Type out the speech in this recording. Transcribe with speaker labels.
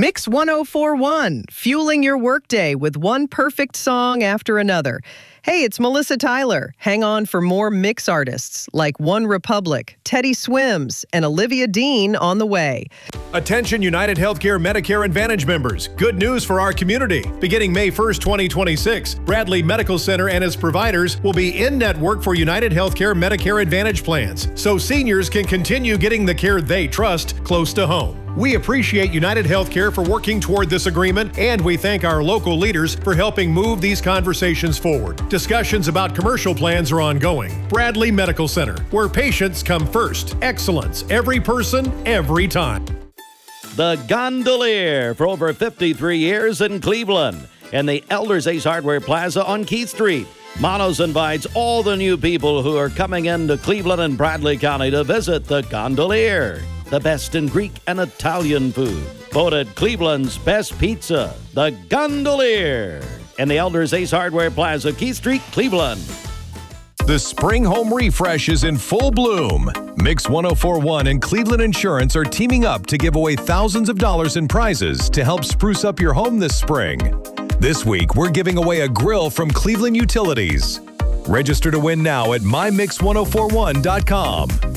Speaker 1: Mix 1041, fueling your workday with one perfect song after another. Hey, it's Melissa Tyler. Hang on for more Mix artists like One Republic, Teddy Swims, and Olivia Dean on the way.
Speaker 2: Attention United Healthcare Medicare Advantage members. Good news for our community. Beginning May 1st, 2026, Bradley Medical Center and its providers will be in-network for United Healthcare Medicare Advantage plans, so seniors can continue getting the care they trust close to home. We appreciate United Healthcare for working toward this agreement, and we thank our local leaders for helping move these conversations forward. Discussions about commercial plans are ongoing. Bradley Medical Center, where patients come first. Excellence, every person, every time.
Speaker 3: The Gondolier for over 53 years in Cleveland and the Elders Ace Hardware Plaza on Keith Street. Manos invites all the new people who are coming into Cleveland and Bradley County to visit the Gondolier. The best in Greek and Italian food. Voted Cleveland's best pizza, the Gondolier. In the Elders Ace Hardware Plaza, Keith Street, Cleveland.
Speaker 4: The spring home refresh is in full bloom. Mix 1041 and Cleveland Insurance are teaming up to give away thousands of dollars in prizes to help spruce up your home this spring. This week, we're giving away a grill from Cleveland Utilities. Register to win now at mymix1041.com.